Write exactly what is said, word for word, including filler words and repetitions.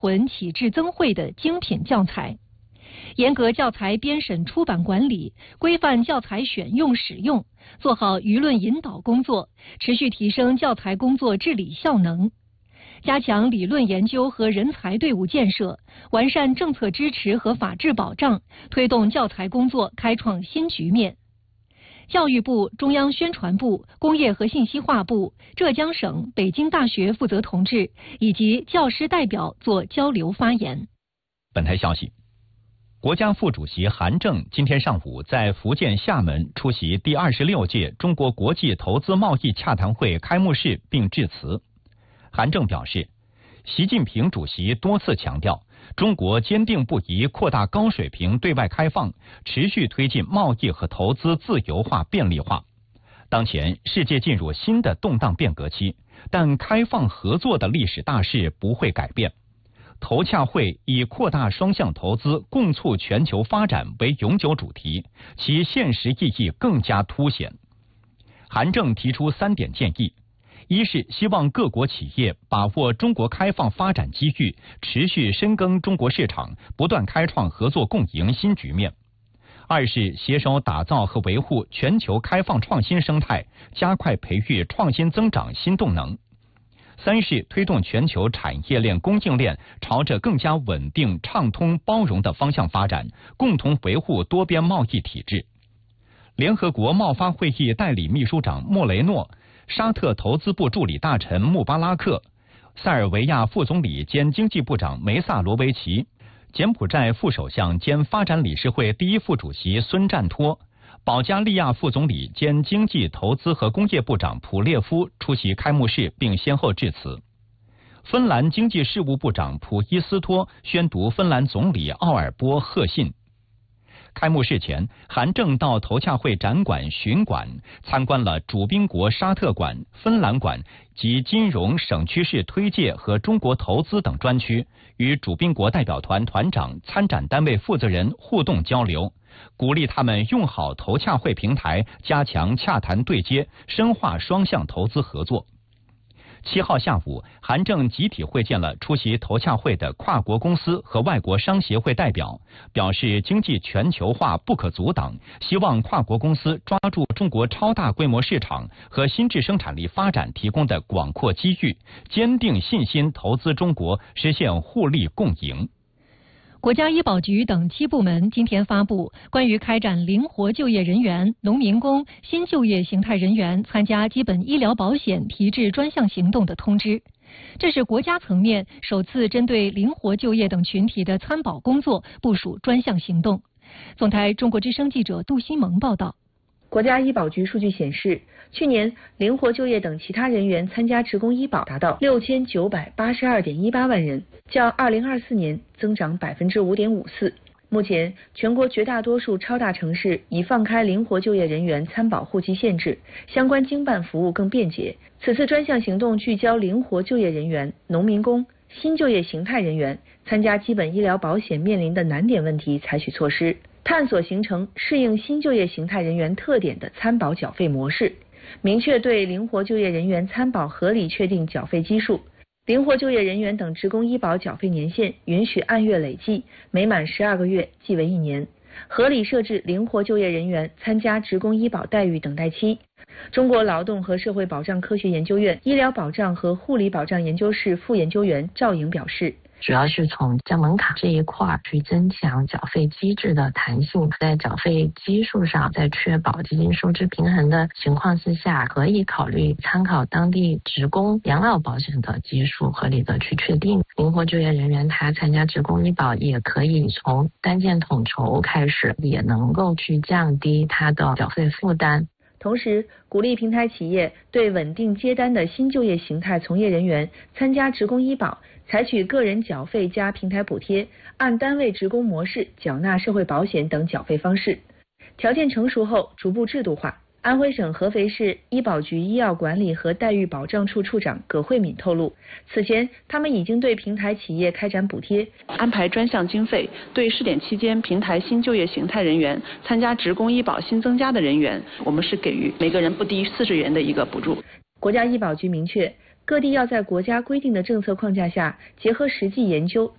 混体制增汇的精品教材。严格教材编审出版管理，规范教材选用使用，做好舆论引导工作，持续提升教材工作治理效能。加强理论研究和人才队伍建设，完善政策支持和法治保障，推动教材工作开创新局面。教育部、中央宣传部、工业和信息化部、浙江省、北京大学负责同志以及教师代表做交流发言。 本台消息，国家副主席韩正今天上午在福建厦门出席第二十六届中国国际投资贸易洽谈会开幕式并致辞。韩正表示，习近平主席多次强调，中国坚定不移扩大高水平对外开放，持续推进贸易和投资自由化便利化。当前世界进入新的动荡变革期，但开放合作的历史大势不会改变。投洽会以扩大双向投资、共促全球发展为永久主题，其现实意义更加凸显。韩正提出三点建议：一是希望各国企业把握中国开放发展机遇，持续深耕中国市场，不断开创合作共赢新局面；二是携手打造和维护全球开放创新生态，加快培育创新增长新动能；三是推动全球产业链供应链朝着更加稳定、畅通、包容的方向发展，共同维护多边贸易体制。联合国贸发会议代理秘书长莫雷诺、沙特投资部助理大臣穆巴拉克、塞尔维亚副总理兼经济部长梅萨罗维奇、柬埔寨副首相兼发展理事会第一副主席孙占托、保加利亚副总理兼经济投资和工业部长普列夫出席开幕式并先后致辞。芬兰经济事务部长普伊斯托宣读芬兰总理奥尔波贺信。开幕式前，韩正到投洽会展馆巡馆，参观了主宾国沙特馆、芬兰馆及金融、省区市推介和中国投资等专区，与主宾国代表团团长、参展单位负责人互动交流，鼓励他们用好投洽会平台，加强洽谈对接，深化双向投资合作。七号下午，韩正集体会见了出席投洽会的跨国公司和外国商协会代表，表示经济全球化不可阻挡，希望跨国公司抓住中国超大规模市场和新质生产力发展提供的广阔机遇，坚定信心投资中国，实现互利共赢。 国家医保局等七部门今天发布关于开展灵活就业人员、农民工、新就业形态人员参加基本医疗保险提质专项行动的通知。这是国家层面首次针对灵活就业等群体的参保工作部署专项行动。总台中国之声记者杜新萌报道。 国家医保局数据显示，去年灵活就业等其他人员参加职工医保达到六千九百八十二点一八万人，较二零二四年增长百分之五点五四。目前，全国绝大多数超大城市已放开灵活就业人员参保户籍限制，相关经办服务更便捷。此次专项行动聚焦灵活就业人员、农民工、新就业形态人员参加基本医疗保险面临的难点问题，采取措施。探索形成适应新就业形态人员特点的参保缴费模式，明确对灵活就业人员参保合理确定缴费基数。灵活就业人员等职工医保缴费年限允许按月累计，每满十二个月即为一年。合理设置灵活就业人员参加职工医保待遇等待期。中国劳动和社会保障科学研究院医疗保障和护理保障研究室副研究员赵颖表示， 主要是从降门槛这一块去增强缴费机制的弹性，在缴费基数上，在确保基金收支平衡的情况之下，可以考虑参考当地职工养老保险的基数，合理的去确定。灵活就业人员他参加职工医保，也可以从单件统筹开始，也能够去降低他的缴费负担。 同时，鼓励平台企业对稳定接单的新就业形态从业人员参加职工医保，采取个人缴费加平台补贴，按单位职工模式缴纳社会保险等缴费方式。条件成熟后，逐步制度化。安徽省合肥市医保局医药管理和待遇保障处处长葛慧敏透露，此前他们已经对平台企业开展补贴， 安排专项经费，对试点期间平台新就业形态人员参加职工医保新增加的人员，我们是给予每个人不低于四十元的一个补助。 国家医保局明确，各地要在国家规定的政策框架下，结合实际研究，